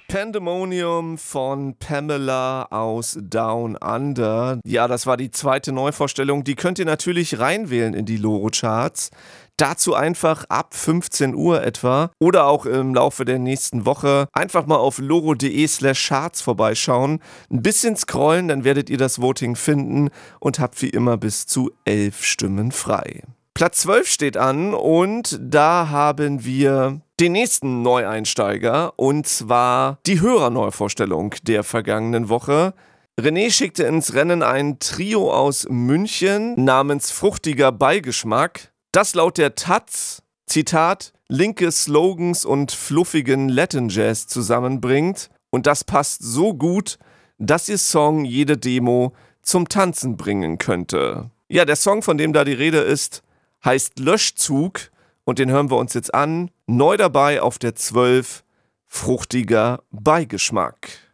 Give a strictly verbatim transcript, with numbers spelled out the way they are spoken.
Pandemonium von Pamela aus Down Under. Ja, das war die zweite Neuvorstellung. Die könnt ihr natürlich reinwählen in die Loro-Charts. Dazu einfach ab fünfzehn Uhr etwa oder auch im Laufe der nächsten Woche einfach mal auf loro.de slash charts vorbeischauen, ein bisschen scrollen, dann werdet ihr das Voting finden und habt wie immer bis zu elf Stimmen frei. Platz zwölf steht an und da haben wir den nächsten Neueinsteiger und zwar die Hörerneuvorstellung der vergangenen Woche. René schickte ins Rennen ein Trio aus München namens Fruchtiger Beigeschmack, das laut der Taz, Zitat, linke Slogans und fluffigen Latin Jazz zusammenbringt und das passt so gut, dass ihr Song jede Demo zum Tanzen bringen könnte. Ja, der Song, von dem da die Rede ist, heißt Löschzug und den hören wir uns jetzt an. Neu dabei auf der zwölf, Fruchtiger Beigeschmack.